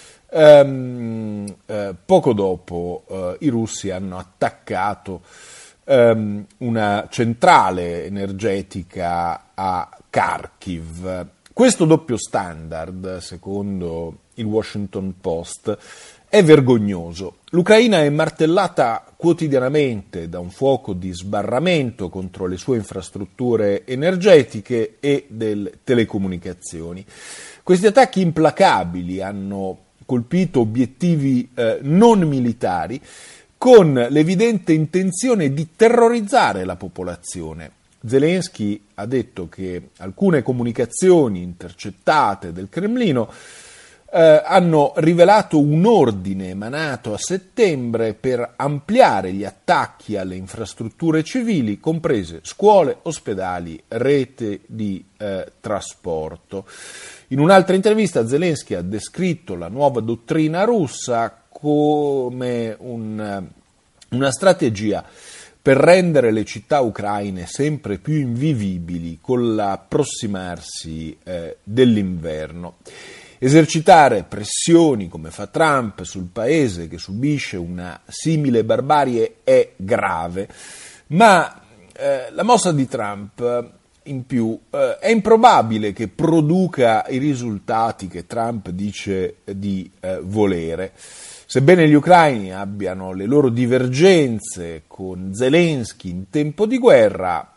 Poco dopo i russi hanno attaccato una centrale energetica a Kharkiv. Questo doppio standard, secondo il Washington Post, è vergognoso. L'Ucraina è martellata quotidianamente da un fuoco di sbarramento contro le sue infrastrutture energetiche e delle telecomunicazioni. Questi attacchi implacabili hanno colpito obiettivi non militari con l'evidente intenzione di terrorizzare la popolazione. Zelensky ha detto che alcune comunicazioni intercettate del Cremlino hanno rivelato un ordine emanato a settembre per ampliare gli attacchi alle infrastrutture civili, comprese scuole, ospedali, rete di trasporto. In un'altra intervista Zelensky ha descritto la nuova dottrina russa come una strategia per rendere le città ucraine sempre più invivibili con l'approssimarsi dell'inverno. Esercitare pressioni, come fa Trump, sul paese che subisce una simile barbarie è grave, ma la mossa di Trump, in più, è improbabile che produca i risultati che Trump dice di volere. Sebbene gli ucraini abbiano le loro divergenze con Zelensky in tempo di guerra,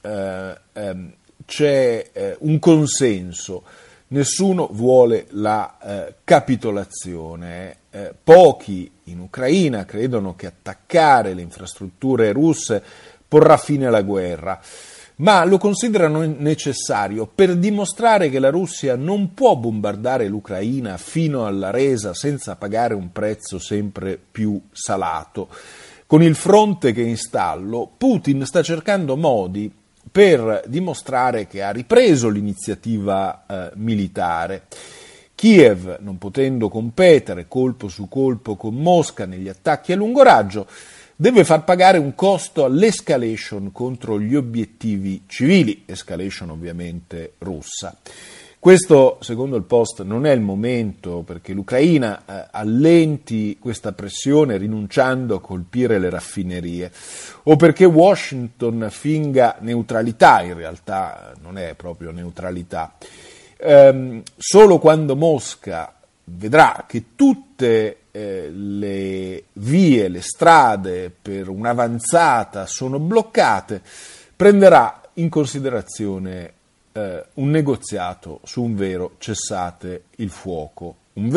c'è un consenso. Nessuno vuole la capitolazione. Pochi in Ucraina credono che attaccare le infrastrutture russe porrà fine alla guerra, ma lo considerano necessario per dimostrare che la Russia non può bombardare l'Ucraina fino alla resa senza pagare un prezzo sempre più salato. Con il fronte che è in stallo, Putin sta cercando modi per dimostrare che ha ripreso l'iniziativa militare. Kiev, non potendo competere colpo su colpo con Mosca negli attacchi a lungo raggio, deve far pagare un costo all'escalation contro gli obiettivi civili, escalation ovviamente russa. Questo, secondo il Post, non è il momento perché l'Ucraina allenti questa pressione rinunciando a colpire le raffinerie o perché Washington finga neutralità, in realtà non è proprio neutralità. Solo quando Mosca vedrà che tutte le vie, le strade per un'avanzata sono bloccate, prenderà in considerazione un negoziato su un vero cessate il fuoco,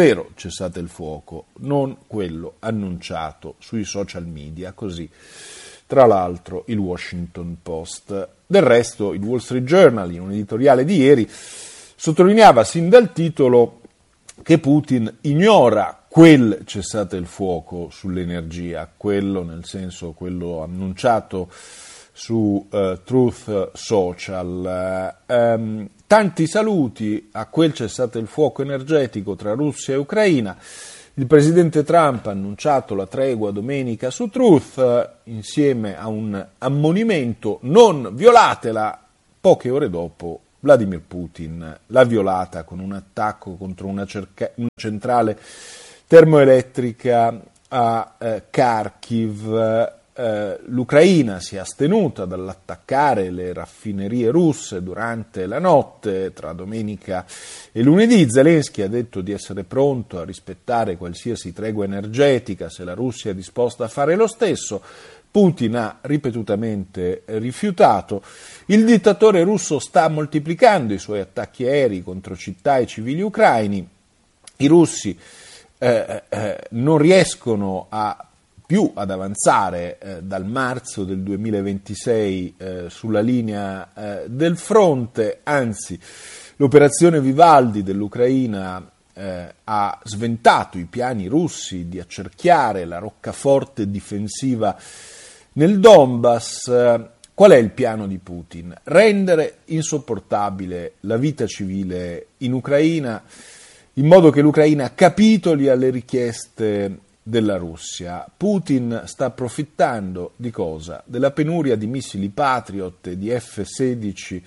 non quello annunciato sui social media, così tra l'altro il Washington Post. Del resto il Wall Street Journal, in un editoriale di ieri, sottolineava sin dal titolo che Putin ignora quel cessate il fuoco sull'energia, quello nel senso quello annunciato su Truth Social. Tanti saluti a quel cessate il fuoco energetico tra Russia e Ucraina. Il presidente Trump ha annunciato la tregua domenica su Truth insieme a un ammonimento: non violatela. Poche ore dopo Vladimir Putin l'ha violata con un attacco contro una centrale termoelettrica a Kharkiv. L'Ucraina si è astenuta dall'attaccare le raffinerie russe durante la notte tra domenica e lunedì. Zelensky ha detto di essere pronto a rispettare qualsiasi tregua energetica se la Russia è disposta a fare lo stesso. Putin ha ripetutamente rifiutato. Il dittatore russo sta moltiplicando i suoi attacchi aerei contro città e civili ucraini. I russi non riescono più ad avanzare dal marzo del 2026 sulla linea del fronte, anzi l'operazione Vivaldi dell'Ucraina ha sventato i piani russi di accerchiare la roccaforte difensiva nel Donbass. Qual è il piano di Putin? Rendere insopportabile la vita civile in Ucraina in modo che l'Ucraina capitoli alle richieste della Russia. Putin sta approfittando di cosa? Della penuria di missili Patriot e di F-16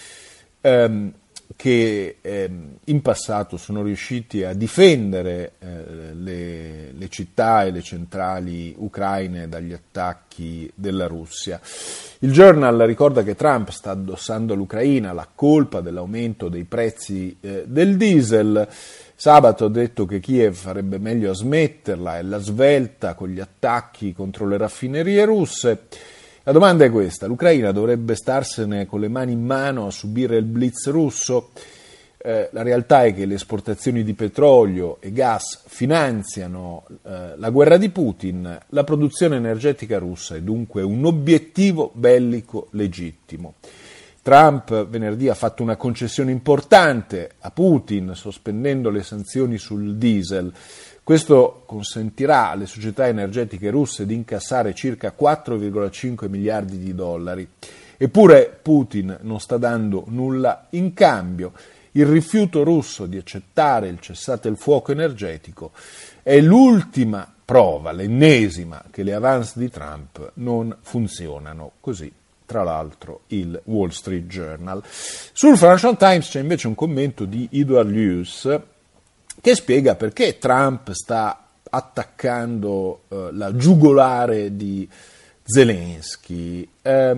che in passato sono riusciti a difendere le città e le centrali ucraine dagli attacchi della Russia. Il Journal ricorda che Trump sta addossando all'Ucraina la colpa dell'aumento dei prezzi del diesel. Sabato ha detto che Kiev farebbe meglio a smetterla e la svelta con gli attacchi contro le raffinerie russe. La domanda è questa: l'Ucraina dovrebbe starsene con le mani in mano a subire il blitz russo? La realtà è che le esportazioni di petrolio e gas finanziano la guerra di Putin. La produzione energetica russa è dunque un obiettivo bellico legittimo. Trump venerdì ha fatto una concessione importante a Putin sospendendo le sanzioni sul diesel. Questo consentirà alle società energetiche russe di incassare circa 4,5 miliardi di dollari. Eppure Putin non sta dando nulla in cambio. Il rifiuto russo di accettare il cessate il fuoco energetico è l'ultima prova, l'ennesima, che le avance di Trump non funzionano. Così, tra l'altro, il Wall Street Journal. Sul Financial Times c'è invece un commento di Edward Luce che spiega perché Trump sta attaccando la giugolare di Zelensky.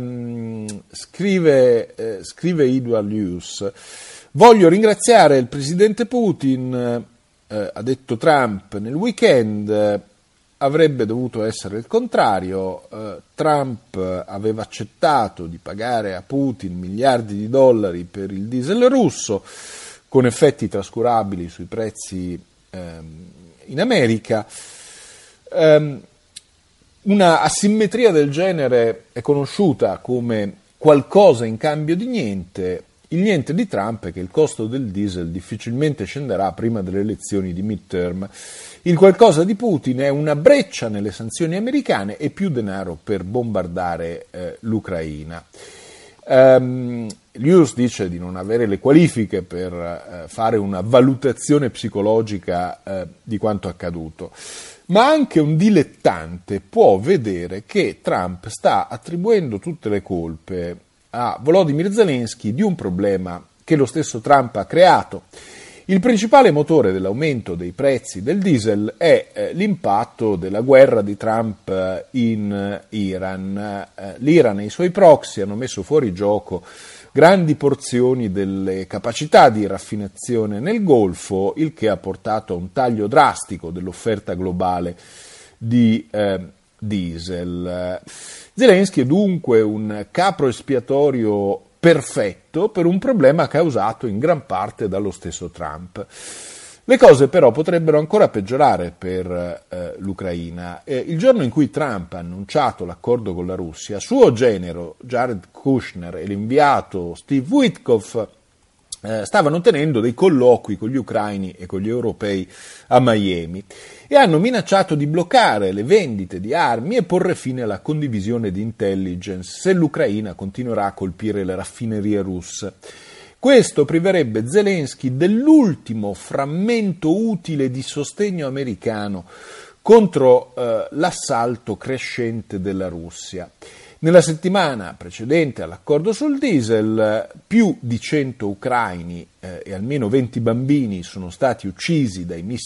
Scrive Edward Luce: voglio ringraziare il presidente Putin, ha detto Trump nel weekend. Avrebbe dovuto essere il contrario. Trump aveva accettato di pagare a Putin miliardi di dollari per il diesel russo, con effetti trascurabili sui prezzi in America. Una asimmetria del genere è conosciuta come qualcosa in cambio di niente. Il niente di Trump è che il costo del diesel difficilmente scenderà prima delle elezioni di midterm. Il qualcosa di Putin è una breccia nelle sanzioni americane e più denaro per bombardare l'Ucraina. Luce dice di non avere le qualifiche per fare una valutazione psicologica di quanto accaduto, ma anche un dilettante può vedere che Trump sta attribuendo tutte le colpe a Volodymyr Zelensky di un problema che lo stesso Trump ha creato. Il principale motore dell'aumento dei prezzi del diesel è l'impatto della guerra di Trump in Iran. L'Iran e i suoi proxy hanno messo fuori gioco grandi porzioni delle capacità di raffinazione nel Golfo, il che ha portato a un taglio drastico dell'offerta globale di diesel. Zelensky è dunque un capro espiatorio perfetto per un problema causato in gran parte dallo stesso Trump. Le cose però potrebbero ancora peggiorare per l'Ucraina. Il giorno in cui Trump ha annunciato l'accordo con la Russia, suo genero Jared Kushner e l'inviato Steve Witkoff stavano tenendo dei colloqui con gli ucraini e con gli europei a Miami e hanno minacciato di bloccare le vendite di armi e porre fine alla condivisione di intelligence se l'Ucraina continuerà a colpire le raffinerie russe. Questo priverebbe Zelensky dell'ultimo frammento utile di sostegno americano contro l'assalto crescente della Russia. Nella settimana precedente all'accordo sul diesel, più di 100 ucraini e almeno 20 bambini sono stati uccisi dai missili